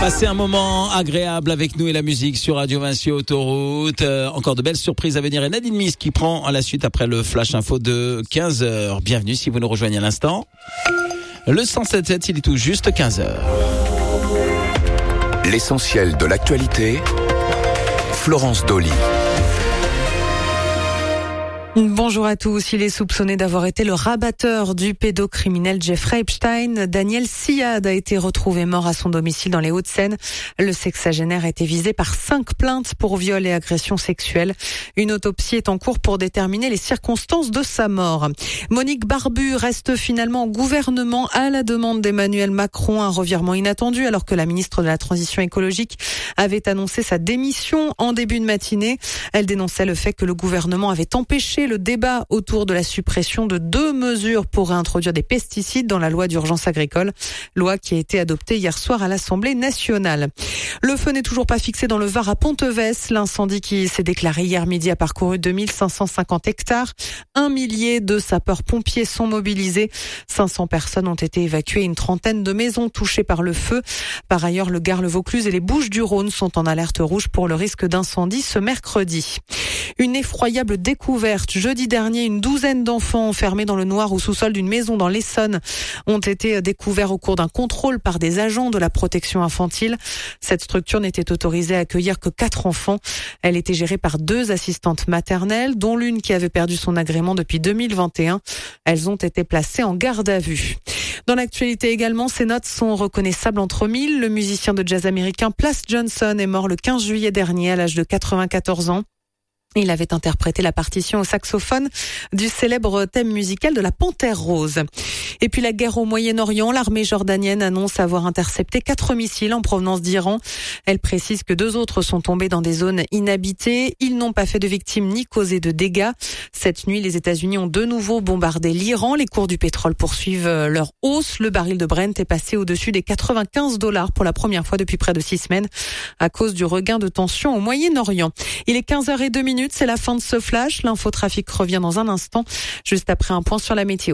Passez un moment agréable avec nous et la musique sur Radio Vinci Autoroute. Encore de belles surprises à venir et Nadine Miss qui prend à la suite après le Flash Info de 15h. Bienvenue si vous nous rejoignez à l'instant. Le 107.7, il est tout juste 15h. L'essentiel de l'actualité, Florence Dolly. Bonjour à tous. Il est soupçonné d'avoir été le rabatteur du pédocriminel Jeffrey Epstein. Daniel Siad a été retrouvé mort à son domicile dans les Hauts-de-Seine. Le sexagénaire a été visé par 5 plaintes pour viol et agression sexuelle. Une autopsie est en cours pour déterminer les circonstances de sa mort. Monique Barbu reste finalement au gouvernement à la demande d'Emmanuel Macron. Un revirement inattendu alors que la ministre de la Transition écologique avait annoncé sa démission en début de matinée. Elle dénonçait le fait que le gouvernement avait empêché le débat autour de la suppression de 2 mesures pour réintroduire des pesticides dans la loi d'urgence agricole, loi qui a été adoptée hier soir à l'Assemblée nationale. Le feu n'est toujours pas fixé dans le Var à Pontevès. L'incendie qui s'est déclaré hier midi a parcouru 2550 hectares. 1 millier de sapeurs-pompiers sont mobilisés. 500 personnes ont été évacuées et une trentaine de maisons touchées par le feu. Par ailleurs, le Gard, le Vaucluse et les Bouches-du-Rhône sont en alerte rouge pour le risque d'incendie ce mercredi. Une effroyable découverte. Jeudi dernier, une douzaine d'enfants enfermés dans le noir au sous-sol d'une maison dans l'Essonne ont été découverts au cours d'un contrôle par des agents de la protection infantile. Cette structure n'était autorisée à accueillir que 4 enfants. Elle était gérée par 2 assistantes maternelles, dont l'une qui avait perdu son agrément depuis 2021. Elles ont été placées en garde à vue. Dans l'actualité également, ces notes sont reconnaissables entre mille. Le musicien de jazz américain Plas Johnson est mort le 15 juillet dernier à l'âge de 94 ans. Il avait interprété la partition au saxophone du célèbre thème musical de la Panthère rose. Et puis la guerre au Moyen-Orient, l'armée jordanienne annonce avoir intercepté 4 missiles en provenance d'Iran. Elle précise que 2 autres sont tombés dans des zones inhabitées. Ils n'ont pas fait de victimes ni causé de dégâts. Cette nuit, les États-Unis ont de nouveau bombardé l'Iran. Les cours du pétrole poursuivent leur hausse. Le baril de Brent est passé au-dessus des $95 pour la première fois depuis près de 6 semaines à cause du regain de tension au Moyen-Orient. Il est 15h02. C'est la fin de ce flash. L'infotrafic revient dans un instant, juste après un point sur la météo.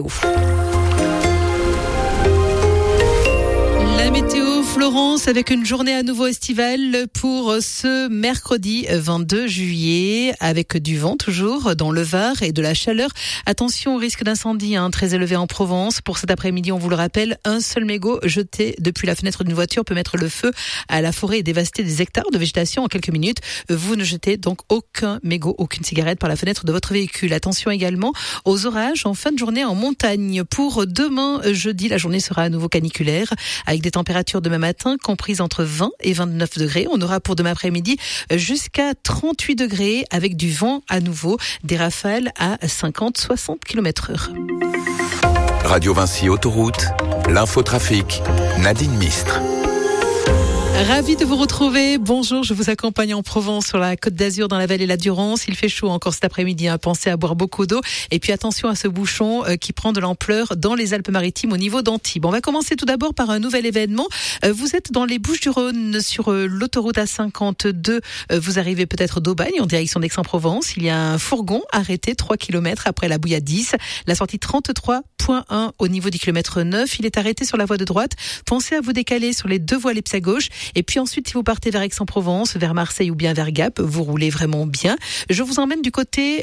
La météo, Florence, avec une journée à nouveau estivale pour ce mercredi 22 juillet, avec du vent toujours dans le Var et de la chaleur. Attention au risque d'incendie très élevé en Provence. Pour cet après-midi, on vous le rappelle, un seul mégot jeté depuis la fenêtre d'une voiture peut mettre le feu à la forêt et dévaster des hectares de végétation en quelques minutes. Vous ne jetez donc aucun mégot, aucune cigarette par la fenêtre de votre véhicule. Attention également aux orages en fin de journée en montagne. Pour demain, jeudi, la journée sera à nouveau caniculaire avec des températures demain matin comprises entre 20 et 29 degrés. On aura pour demain après-midi jusqu'à 38 degrés avec du vent à nouveau, des rafales à 50-60 km/h. Radio Vinci Autoroute, l'infotrafic, Nadine Mistre. Ravi de vous retrouver. Bonjour, je vous accompagne en Provence sur la Côte d'Azur dans la vallée de la Durance. Il fait chaud encore cet après-midi. Pensez à boire beaucoup d'eau. Et puis attention à ce bouchon qui prend de l'ampleur dans les Alpes-Maritimes au niveau d'Antibes. On va commencer tout d'abord par un nouvel événement. Vous êtes dans les Bouches-du-Rhône sur l'autoroute A52. Vous arrivez peut-être d'Aubagne en direction d'Aix-en-Provence. Il y a un fourgon arrêté 3 km après la Bouille 10. La sortie 33.1 au niveau du kilomètre 9. Il est arrêté sur la voie de droite. Pensez à vous décaler sur les 2 voies Leps à gauche. Et puis ensuite, si vous partez vers Aix-en-Provence, vers Marseille ou bien vers Gap, vous roulez vraiment bien. Je vous emmène du côté